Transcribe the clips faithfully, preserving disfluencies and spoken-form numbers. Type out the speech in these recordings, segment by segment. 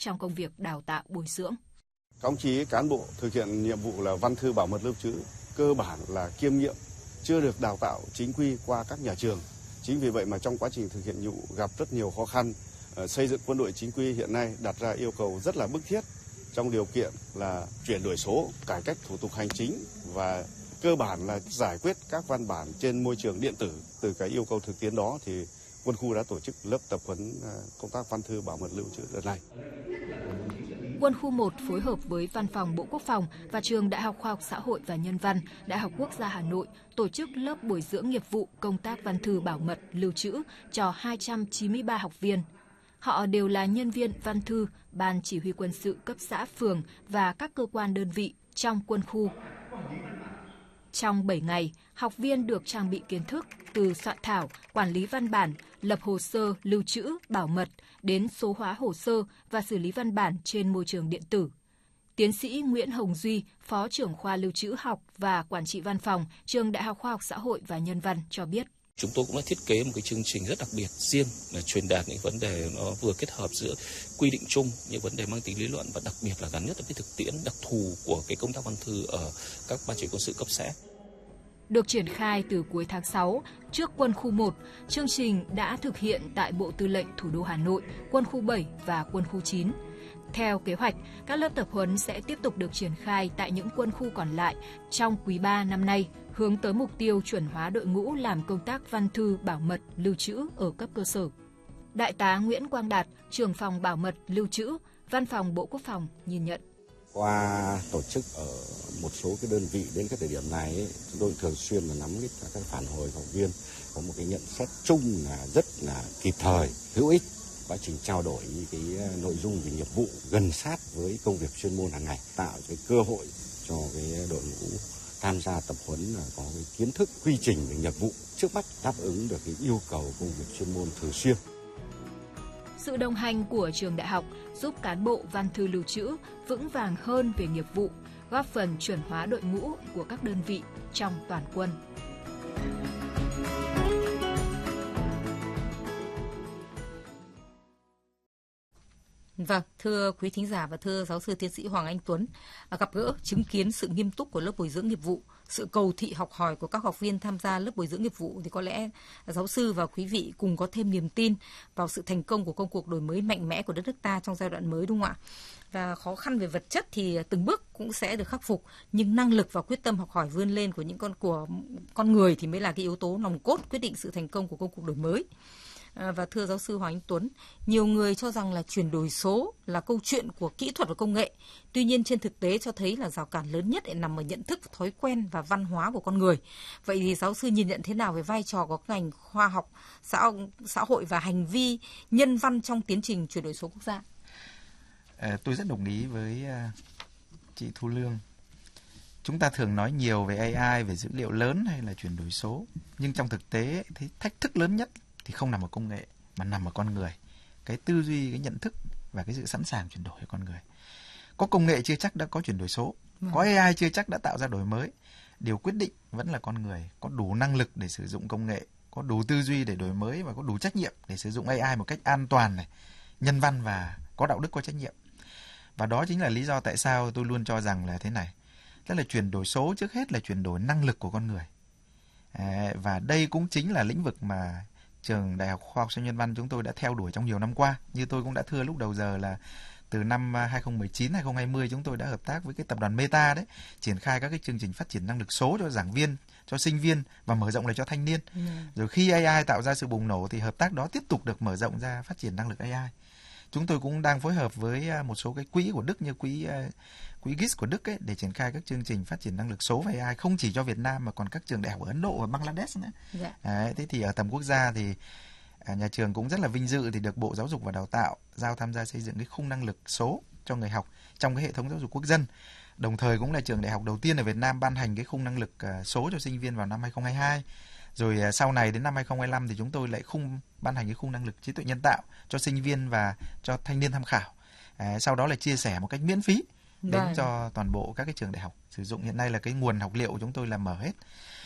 trong công việc đào tạo bồi dưỡng. Các đồng chí cán bộ thực hiện nhiệm vụ là văn thư bảo mật lưu trữ cơ bản là kiêm nhiệm, chưa được đào tạo chính quy qua các nhà trường. Chính vì vậy mà trong quá trình thực hiện nhiệm vụ gặp rất nhiều khó khăn. Xây dựng quân đội chính quy hiện nay đặt ra yêu cầu rất là bức thiết trong điều kiện là chuyển đổi số, cải cách thủ tục hành chính và cơ bản là giải quyết các văn bản trên môi trường điện tử. Từ cái yêu cầu thực tiễn đó thì quân khu đã tổ chức lớp tập huấn công tác văn thư bảo mật lưu trữ đợt này. Quân khu một phối hợp với Văn phòng Bộ Quốc phòng và Trường Đại học Khoa học Xã hội và Nhân văn, Đại học Quốc gia Hà Nội tổ chức lớp bồi dưỡng nghiệp vụ công tác văn thư bảo mật lưu trữ cho hai trăm chín mươi ba học viên. Họ đều là nhân viên văn thư, ban chỉ huy quân sự cấp xã, phường và các cơ quan đơn vị trong quân khu. Trong bảy ngày, học viên được trang bị kiến thức từ soạn thảo, quản lý văn bản, lập hồ sơ, lưu trữ, bảo mật, đến số hóa hồ sơ và xử lý văn bản trên môi trường điện tử. Tiến sĩ Nguyễn Hồng Duy, Phó trưởng khoa lưu trữ học và quản trị văn phòng, Trường Đại học Khoa học Xã hội và Nhân văn cho biết. Chúng tôi cũng đã thiết kế một cái chương trình rất đặc biệt riêng là truyền đạt những vấn đề nó vừa kết hợp giữa quy định chung, những vấn đề mang tính lý luận và đặc biệt là gắn nhất với thực tiễn đặc thù của cái công tác văn thư ở các ban chỉ huy quân sự cấp xã. Được triển khai từ cuối tháng sáu, trước quân khu một, chương trình đã thực hiện tại Bộ Tư lệnh Thủ đô Hà Nội, quân khu bảy và quân khu chín. Theo kế hoạch, các lớp tập huấn sẽ tiếp tục được triển khai tại những quân khu còn lại trong quý ba năm nay, hướng tới mục tiêu chuẩn hóa đội ngũ làm công tác văn thư bảo mật lưu trữ ở cấp cơ sở. Đại tá Nguyễn Quang Đạt, trưởng phòng bảo mật lưu trữ, Văn phòng Bộ Quốc phòng nhìn nhận. Qua tổ chức ở một số cái đơn vị đến cái thời điểm này ấy, chúng tôi thường xuyên là nắm cái các phản hồi của học viên, có một cái nhận xét chung là rất là kịp thời, hữu ích. Quá trình trao đổi cái nội dung về nghiệp vụ gần sát với công việc chuyên môn hàng ngày, tạo cái cơ hội cho cái đội ngũ tham gia tập huấn là có cái kiến thức quy trình về nghiệp vụ trước mắt đáp ứng được cái yêu cầu công việc chuyên môn thường xuyên. Sự đồng hành của trường đại học giúp cán bộ văn thư lưu trữ vững vàng hơn về nghiệp vụ, góp phần chuẩn hóa đội ngũ của các đơn vị trong toàn quân. Vâng, thưa quý thính giả và thưa giáo sư tiến sĩ Hoàng Anh Tuấn, gặp gỡ chứng kiến sự nghiêm túc của lớp bồi dưỡng nghiệp vụ, sự cầu thị học hỏi của các học viên tham gia lớp bồi dưỡng nghiệp vụ thì có lẽ giáo sư và quý vị cùng có thêm niềm tin vào sự thành công của công cuộc đổi mới mạnh mẽ của đất nước ta trong giai đoạn mới, đúng không ạ? Và khó khăn về vật chất thì từng bước cũng sẽ được khắc phục, nhưng năng lực và quyết tâm học hỏi vươn lên của những con của con người thì mới là cái yếu tố nòng cốt quyết định sự thành công của công cuộc đổi mới. Và thưa giáo sư Hoàng Anh Tuấn, nhiều người cho rằng là chuyển đổi số là câu chuyện của kỹ thuật và công nghệ. Tuy nhiên trên thực tế cho thấy là rào cản lớn nhất nằm ở nhận thức, thói quen và văn hóa của con người. Vậy thì giáo sư nhìn nhận thế nào về vai trò của ngành khoa học, xã, xã hội và hành vi nhân văn trong tiến trình chuyển đổi số quốc gia? À, tôi rất đồng ý với uh, chị Thu Lương. Chúng ta thường nói nhiều về a i, về dữ liệu lớn hay là chuyển đổi số. Nhưng trong thực tế thì thách thức lớn nhất thì không nằm ở công nghệ mà nằm ở con người. Cái tư duy, cái nhận thức và cái sự sẵn sàng chuyển đổi của con người. Có công nghệ chưa chắc đã có chuyển đổi số. Có a i chưa chắc đã tạo ra đổi mới. Điều quyết định vẫn là con người. Có đủ năng lực để sử dụng công nghệ, có đủ tư duy để đổi mới và có đủ trách nhiệm để sử dụng a i một cách an toàn này, nhân văn và có đạo đức, có trách nhiệm. Và đó chính là lý do tại sao tôi luôn cho rằng là thế này. Tức là chuyển đổi số trước hết là chuyển đổi năng lực của con người. À, và đây cũng chính là lĩnh vực mà Trường Đại học Khoa học Xã hội Nhân văn chúng tôi đã theo đuổi trong nhiều năm qua. Như tôi cũng đã thưa lúc đầu giờ là từ năm hai không một chín hai không hai không chúng tôi đã hợp tác với cái tập đoàn Meta đấy, triển khai các cái chương trình phát triển năng lực số cho giảng viên, cho sinh viên và mở rộng lại cho thanh niên. Ừ. Rồi khi a i tạo ra sự bùng nổ thì hợp tác đó tiếp tục được mở rộng ra phát triển năng lực a i. Chúng tôi cũng đang phối hợp với một số cái quỹ của Đức như quỹ quỹ giê i ét của Đức ấy, để triển khai các chương trình phát triển năng lực số và a i không chỉ cho Việt Nam mà còn các trường đại học ở Ấn Độ và Bangladesh nữa. Dạ. Đấy, thế thì ở tầm quốc gia thì nhà trường cũng rất là vinh dự thì được Bộ Giáo dục và Đào tạo giao tham gia xây dựng cái khung năng lực số cho người học trong cái hệ thống giáo dục quốc dân. Đồng thời cũng là trường đại học đầu tiên ở Việt Nam ban hành cái khung năng lực số cho sinh viên vào năm hai không hai hai. Rồi sau này đến năm hai không hai lăm thì chúng tôi lại khung ban hành cái khung năng lực trí tuệ nhân tạo cho sinh viên và cho thanh niên tham khảo. À, sau đó là chia sẻ một cách miễn phí đến Đấy. cho toàn bộ các cái trường đại học sử dụng. Hiện nay là cái nguồn học liệu của chúng tôi là mở hết.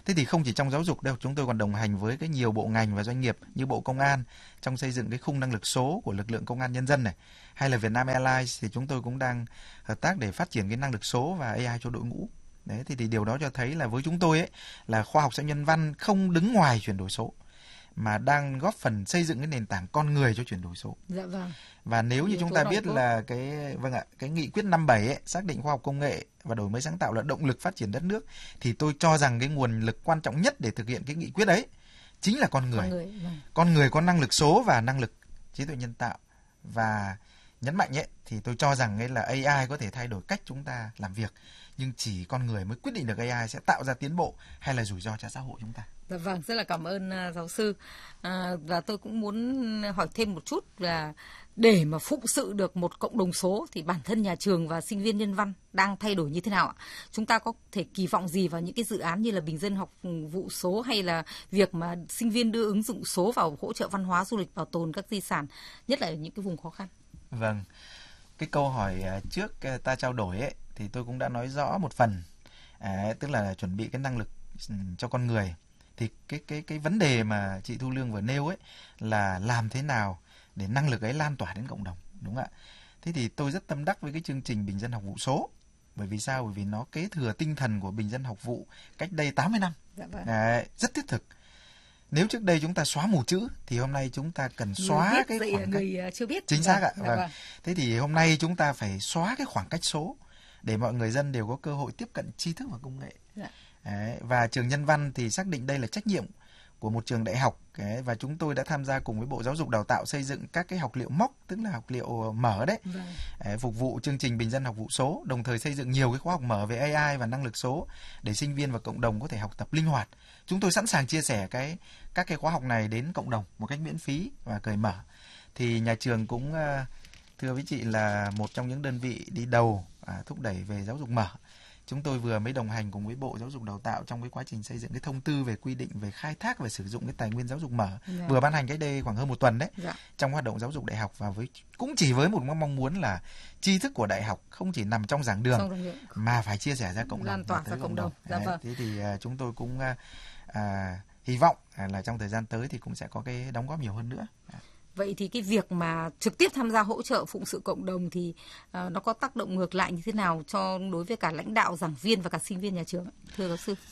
Thế thì không chỉ trong giáo dục đâu, chúng tôi còn đồng hành với cái nhiều bộ ngành và doanh nghiệp như Bộ Công an trong xây dựng cái khung năng lực số của lực lượng công an nhân dân này, hay là Vietnam Airlines thì chúng tôi cũng đang hợp tác để phát triển cái năng lực số và a i cho đội ngũ. Đấy, thì, thì điều đó cho thấy là với chúng tôi ấy là khoa học xã hội nhân văn không đứng ngoài chuyển đổi số, mà đang góp phần xây dựng cái nền tảng con người cho chuyển đổi số. Dạ vâng. Và nếu như chúng ta biết là cái vâng ạ, cái nghị quyết năm bảy ấy xác định khoa học công nghệ và đổi mới sáng tạo là động lực phát triển đất nước, thì tôi cho rằng cái nguồn lực quan trọng nhất để thực hiện cái nghị quyết ấy chính là con người. Con người, vâng. Con người có năng lực số và năng lực trí tuệ nhân tạo, và nhấn mạnh ấy thì tôi cho rằng ấy là a i có thể thay đổi cách chúng ta làm việc, nhưng chỉ con người mới quyết định được a i sẽ tạo ra tiến bộ hay là rủi ro cho xã hội chúng ta. Dạ vâng, rất là cảm ơn uh, giáo sư. À, và tôi cũng muốn hỏi thêm một chút là để mà phụng sự được một cộng đồng số thì bản thân nhà trường và sinh viên nhân văn đang thay đổi như thế nào ạ? Chúng ta có thể kỳ vọng gì vào những cái dự án như là Bình dân học vụ số, hay là việc mà sinh viên đưa ứng dụng số vào hỗ trợ văn hóa, du lịch, bảo tồn các di sản, nhất là ở những cái vùng khó khăn? Vâng, cái câu hỏi trước ta trao đổi ấy thì tôi cũng đã nói rõ một phần, à, tức là chuẩn bị cái năng lực cho con người. Thì cái cái cái vấn đề mà chị Thu Lương vừa nêu ấy là làm thế nào để năng lực ấy lan tỏa đến cộng đồng, đúng không ạ? Thế thì tôi rất tâm đắc với cái chương trình Bình dân học vụ số. Bởi vì sao? Bởi vì nó kế thừa tinh thần của Bình dân học vụ cách đây tám mươi năm. Dạ vâng. Đấy, rất thiết thực. Nếu trước đây chúng ta xóa mù chữ thì hôm nay chúng ta cần xóa người cái biết, khoảng cách. Người chưa biết. Chính xác dạ, ạ. dạ vâng. vâng. Thế thì hôm nay chúng ta phải xóa cái khoảng cách số để mọi người dân đều có cơ hội tiếp cận tri thức và công nghệ. Dạ. Đấy, và trường Nhân văn thì xác định đây là trách nhiệm của một trường đại học. Đấy, và chúng tôi đã tham gia cùng với Bộ Giáo dục Đào tạo xây dựng các cái học liệu móc, tức là học liệu mở đấy, vâng. Đấy, phục vụ chương trình Bình dân học vụ số, đồng thời xây dựng nhiều cái khóa học mở về a i và năng lực số để sinh viên và cộng đồng có thể học tập linh hoạt. Chúng tôi sẵn sàng chia sẻ cái các cái khóa học này đến cộng đồng một cách miễn phí và cởi mở. Thì nhà trường cũng thưa với chị là một trong những đơn vị đi đầu à, thúc đẩy về giáo dục mở. Chúng tôi vừa mới đồng hành cùng với Bộ Giáo dục Đào tạo trong cái quá trình xây dựng cái thông tư về quy định về khai thác và sử dụng cái tài nguyên giáo dục mở, dạ. vừa ban hành cách đây khoảng hơn một tuần đấy, dạ. trong hoạt động giáo dục đại học, và với cũng chỉ với một mong muốn là tri thức của đại học không chỉ nằm trong giảng đường mà phải chia sẻ ra cộng đồng, lan tỏa ra cộng, cộng đồng. đồng. Dạ, vâng. Thế thì uh, chúng tôi cũng uh, uh, hy vọng là trong thời gian tới thì cũng sẽ có cái đóng góp nhiều hơn nữa. Vậy thì cái việc mà trực tiếp tham gia hỗ trợ phụng sự cộng đồng thì uh, nó có tác động ngược lại như thế nào cho đối với cả lãnh đạo, giảng viên và cả sinh viên nhà trường, thưa giáo sư?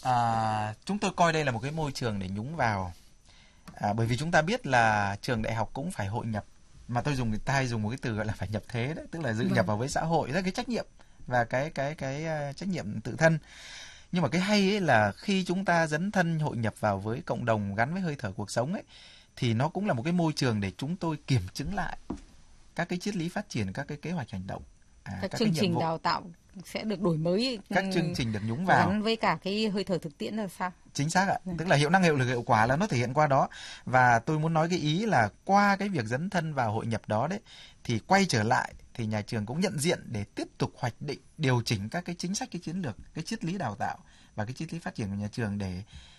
À, chúng tôi coi đây là một cái môi trường để nhúng vào, à, bởi vì chúng ta biết là trường đại học cũng phải hội nhập, mà tôi dùng người ta hay dùng một cái từ gọi là phải nhập thế đấy, tức là dự vâng. nhập vào với xã hội, rất cái trách nhiệm và cái cái cái uh, trách nhiệm tự thân. Nhưng mà cái hay ấy là khi chúng ta dấn thân hội nhập vào với cộng đồng gắn với hơi thở cuộc sống ấy, thì nó cũng là một cái môi trường để chúng tôi kiểm chứng lại các cái triết lý phát triển, các cái kế hoạch hành động, à, các, các chương trình đào tạo sẽ được đổi mới, các chương trình được nhúng vào gắn với cả cái hơi thở thực tiễn là sao? Chính xác ạ, tức là hiệu năng, hiệu lực, hiệu quả là nó thể hiện qua đó. Và tôi muốn nói cái ý là qua cái việc dấn thân vào hội nhập đó đấy, thì quay trở lại thì nhà trường cũng nhận diện để tiếp tục hoạch định, điều chỉnh các cái chính sách, cái chiến lược, cái triết lý đào tạo và cái triết lý phát triển của nhà trường để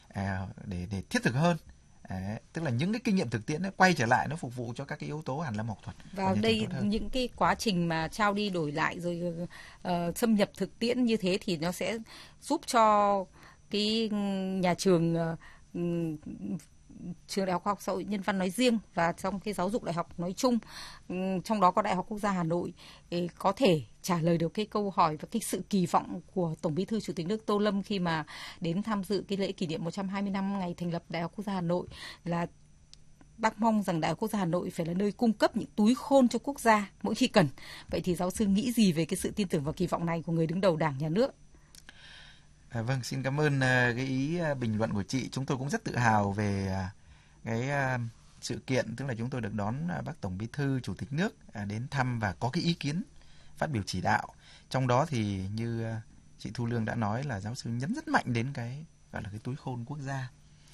để để thiết thực hơn. Đấy, tức là những cái kinh nghiệm thực tiễn nó quay trở lại, nó phục vụ cho các cái yếu tố hàn lâm học thuật. Và đây những cái quá trình mà trao đi đổi lại rồi uh, xâm nhập thực tiễn như thế thì nó sẽ giúp cho cái nhà trường uh, trường Đại học Khoa học Xã hội Nhân văn nói riêng và trong cái giáo dục đại học nói chung, trong đó có Đại học Quốc gia Hà Nội, có thể trả lời được cái câu hỏi và cái sự kỳ vọng của Tổng Bí thư Chủ tịch nước Tô Lâm khi mà đến tham dự cái lễ kỷ niệm một trăm hai mươi năm ngày thành lập Đại học Quốc gia Hà Nội, là bác mong rằng Đại học Quốc gia Hà Nội phải là nơi cung cấp những túi khôn cho quốc gia mỗi khi cần. Vậy thì giáo sư nghĩ gì về cái sự tin tưởng và kỳ vọng này của người đứng đầu Đảng, Nhà nước? À, vâng, xin cảm ơn uh, cái ý uh, bình luận của chị. Chúng tôi cũng rất tự hào về uh, cái uh, sự kiện, tức là chúng tôi được đón uh, bác Tổng Bí thư Chủ tịch nước uh, đến thăm và có cái ý kiến phát biểu chỉ đạo. Trong đó thì như uh, chị Thu Lương đã nói là giáo sư nhấn rất mạnh đến cái gọi là cái túi khôn quốc gia.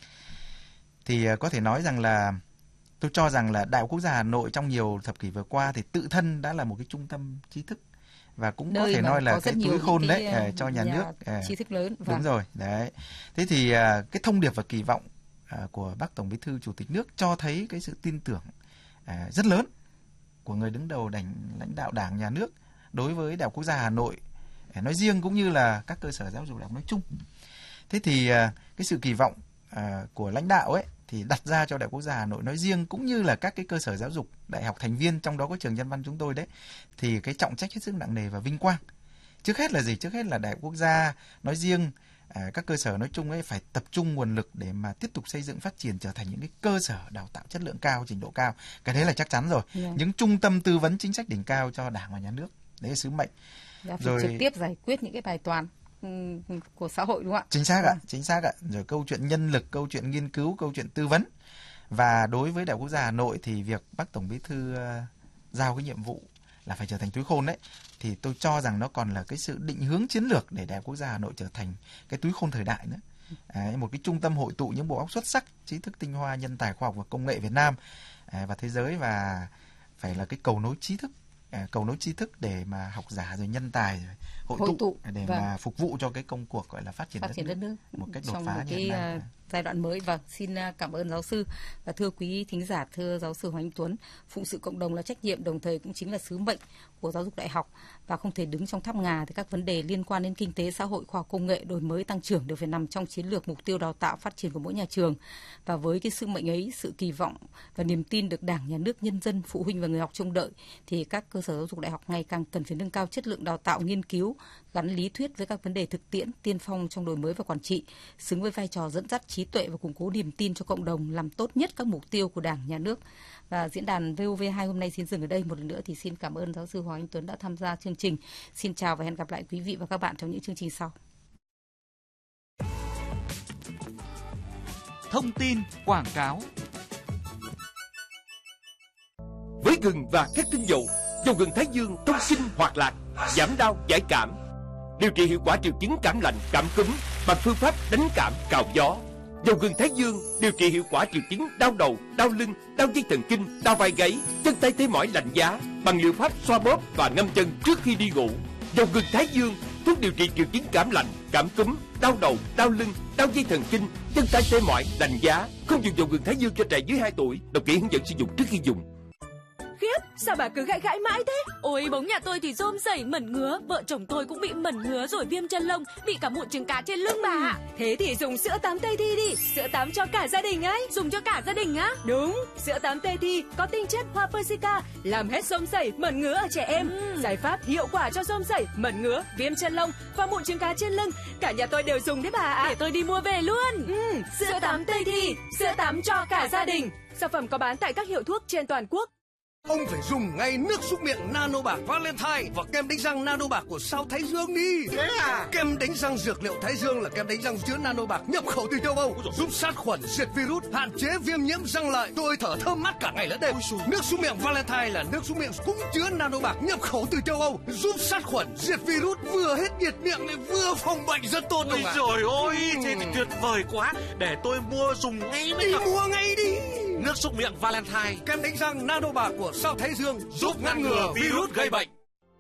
Thì uh, có thể nói rằng là tôi cho rằng là Đại học Quốc gia Hà Nội trong nhiều thập kỷ vừa qua thì tự thân đã là một cái trung tâm trí thức, và cũng nơi có thể nói là cái túi khôn đấy cái, cho nhà, nhà nước trí thức lớn. Đúng vâng. rồi đấy. Thế thì cái thông điệp và kỳ vọng của bác Tổng Bí thư Chủ tịch nước cho thấy cái sự tin tưởng rất lớn của người đứng đầu đảng, lãnh đạo Đảng, Nhà nước đối với Đại học Quốc gia Hà Nội nói riêng cũng như là các cơ sở giáo dục đại học nói chung. Thế thì cái sự kỳ vọng của lãnh đạo ấy thì đặt ra cho Đại học Quốc gia Hà Nội nói riêng, cũng như là các cái cơ sở giáo dục đại học thành viên, trong đó có trường Nhân văn chúng tôi đấy, thì cái trọng trách hết sức nặng nề và vinh quang. Trước hết là gì? Trước hết là Đại học Quốc gia nói riêng, các cơ sở nói chung ấy phải tập trung nguồn lực để mà tiếp tục xây dựng, phát triển trở thành những cái cơ sở đào tạo chất lượng cao, trình độ cao. Cái đấy là chắc chắn rồi. Yeah. Những trung tâm tư vấn chính sách đỉnh cao cho Đảng và Nhà nước, đấy là sứ mệnh. Phải rồi trực tiếp giải quyết những cái bài toán của xã hội, đúng không ạ? Chính xác ạ, chính xác ạ. Rồi câu chuyện nhân lực, câu chuyện nghiên cứu, câu chuyện tư vấn. Và đối với Đại học Quốc gia Hà Nội thì việc Bác Tổng Bí thư uh, giao cái nhiệm vụ là phải trở thành túi khôn đấy, thì tôi cho rằng nó còn là cái sự định hướng chiến lược để Đại học Quốc gia Hà Nội trở thành cái túi khôn thời đại nữa. À, một cái trung tâm hội tụ những bộ óc xuất sắc, trí thức tinh hoa, nhân tài khoa học và công nghệ Việt Nam à, và thế giới, và phải là cái cầu nối trí thức, à, cầu nối trí thức để mà học giả rồi nhân tài rồi hội, hội tụ, tụ để và mà phục vụ cho cái công cuộc gọi là phát triển, phát đất, triển nước, đất nước một cách đột trong phá một cái uh, giai đoạn mới. Và xin cảm ơn giáo sư. Và thưa quý thính giả, thưa giáo sư Hoàng Anh Tuấn, phụng sự cộng đồng là trách nhiệm, đồng thời cũng chính là sứ mệnh của giáo dục đại học, và không thể đứng trong tháp ngà thì các vấn đề liên quan đến kinh tế, xã hội, khoa học công nghệ, đổi mới, tăng trưởng đều phải nằm trong chiến lược, mục tiêu đào tạo phát triển của mỗi nhà trường. Và với cái sứ mệnh ấy, sự kỳ vọng và niềm tin được Đảng, Nhà nước, nhân dân, phụ huynh và người học trông đợi, thì các cơ sở giáo dục đại học ngày càng cần phải nâng cao chất lượng đào tạo, nghiên cứu, gắn lý thuyết với các vấn đề thực tiễn, tiên phong trong đổi mới và quản trị, xứng với vai trò dẫn dắt trí tuệ và củng cố niềm tin cho cộng đồng, làm tốt nhất các mục tiêu của Đảng, Nhà nước. Và diễn đàn vê o vê hai hôm nay xin dừng ở đây. Một lần nữa thì xin cảm ơn giáo sư Hoàng Anh Tuấn đã tham gia chương trình. Xin chào và hẹn gặp lại quý vị và các bạn trong những chương trình sau. Thông tin quảng cáo. Với gừng và các tinh dầu, dầu gừng Thái Dương thông sinh hoạt lạc, giảm đau giải cảm, điều trị hiệu quả triệu chứng cảm lạnh, cảm cúm bằng phương pháp đánh cảm cào gió. Dầu gừng Thái Dương điều trị hiệu quả triệu chứng đau đầu, đau lưng, đau dây thần kinh, đau vai gáy, chân tay tê mỏi lạnh giá bằng liệu pháp xoa bóp và ngâm chân trước khi đi ngủ. Dầu gừng Thái Dương thuốc điều trị triệu chứng cảm lạnh, cảm cúm, đau đầu, đau lưng, đau dây thần kinh, chân tay tê mỏi, lạnh giá. Không dùng dầu gừng Thái Dương cho trẻ dưới hai tuổi. Đọc kỹ hướng dẫn sử dụng trước khi dùng. Khiếp, sao bà cứ gãi gãi mãi thế? Ôi, bóng nhà tôi thì rôm rẩy mẩn ngứa, vợ chồng tôi cũng bị mẩn ngứa rồi viêm chân lông, bị cả mụn trứng cá trên lưng bà ạ. Thế thì dùng sữa tắm Tây Thi đi, sữa tắm cho cả gia đình ấy. Dùng cho cả gia đình á? Đúng, sữa tắm Tây Thi có tinh chất hoa persica, làm hết rôm rẩy, mẩn ngứa ở trẻ em. Ừ. Giải pháp hiệu quả cho rôm rẩy, mẩn ngứa, viêm chân lông và mụn trứng cá trên lưng. Cả nhà tôi đều dùng đấy bà ạ. Để tôi đi mua về luôn. Ừ, sữa tắm Tây Thi, sữa tắm cho cả gia đình. Sản phẩm có bán tại các hiệu thuốc trên toàn quốc. Ông phải dùng ngay nước súc miệng nano bạc Valentine và kem đánh răng nano bạc của sao Thái Dương đi. Thế à? Kem đánh răng dược liệu Thái Dương là kem đánh răng chứa nano bạc nhập khẩu từ châu Âu, giúp sát khuẩn, diệt virus, hạn chế viêm nhiễm răng lợi. Tôi thở thơm mát cả ngày lẫn đêm. Nước súc miệng Valentine là nước súc miệng cũng chứa nano bạc nhập khẩu từ châu Âu, giúp sát khuẩn, diệt virus, vừa hết nhiệt miệng lại vừa phòng bệnh, rất tốt. Ôi trời ơi, thế thì tuyệt vời quá. Để tôi mua dùng ngay bây giờ. Đi mua ngay đi. Nước súc miệng Valentine, kem đánh răng nano bạc của sao Thái Dương, giúp ngăn ngừa virus gây bệnh.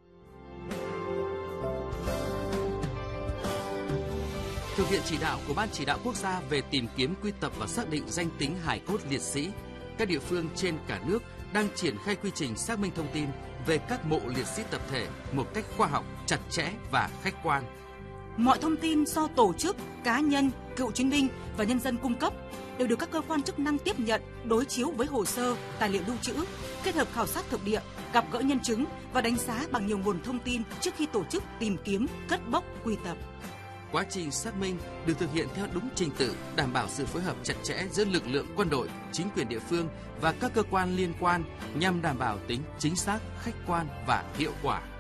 Thực hiện chỉ đạo của Ban Chỉ đạo Quốc gia về tìm kiếm, quy tập và xác định danh tính hài cốt liệt sĩ, các địa phương trên cả nước đang triển khai quy trình xác minh thông tin về các mộ liệt sĩ tập thể một cách khoa học, chặt chẽ và khách quan. Mọi thông tin do tổ chức, cá nhân, cựu chiến binh và nhân dân cung cấp đều được các cơ quan chức năng tiếp nhận, đối chiếu với hồ sơ, tài liệu lưu trữ, kết hợp khảo sát thực địa, gặp gỡ nhân chứng và đánh giá bằng nhiều nguồn thông tin trước khi tổ chức tìm kiếm, cất bốc, quy tập. Quá trình xác minh được thực hiện theo đúng trình tự, đảm bảo sự phối hợp chặt chẽ giữa lực lượng quân đội, chính quyền địa phương và các cơ quan liên quan nhằm đảm bảo tính chính xác, khách quan và hiệu quả.